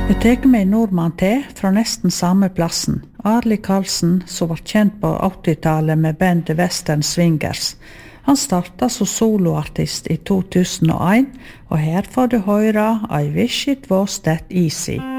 Jeg tar med nordmann til fra nesten samme plassen. Arli Karlsen, som var kjent på 80-tallet med bandet Western Swingers. Han startet som soloartist i 2001, og her får du høre I Wish It Was That Easy.